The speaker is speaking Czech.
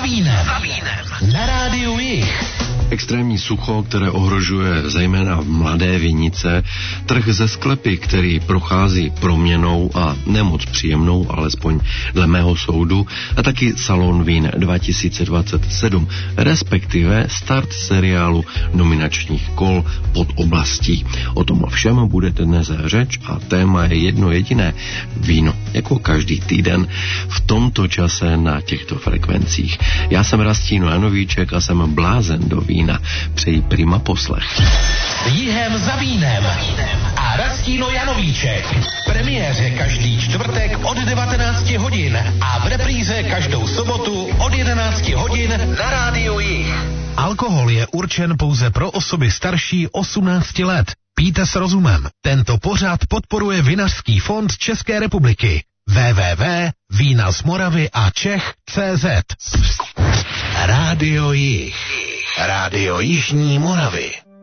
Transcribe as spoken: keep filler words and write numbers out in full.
vínem. Na rádiu Jich. Extrémní sucho, které ohrožuje zejména mladé vinice, trh ze sklepy, který prochází proměnou a nemoc příjemnou, alespoň dle mého soudu, a taky Salon vín dva tisíce dvacet sedm, respektive start seriálu nominačních kol pod oblastí. O tom všem bude dnes řeč a téma je jedno jediné: víno, jako každý týden v tomto čase na těchto frekvencích. Já jsem Rastíno Janovíček a jsem blázen do vína. Přeji prima poslech. Jihem za vínem a Rastíno Janovíček. V premiéře každý čtvrtek od devatenácti hodin a v repríze každou sobotu od jedenácti hodin na rádiu Jich. Alkohol je určen pouze pro osoby starší osmnácti let. Pijte s rozumem. Tento pořad podporuje Vinařský fond České republiky. w w w tečka vína z Moravy a Čech tečka cé zet. Rádio Jich. Rádio Jižní Moravy.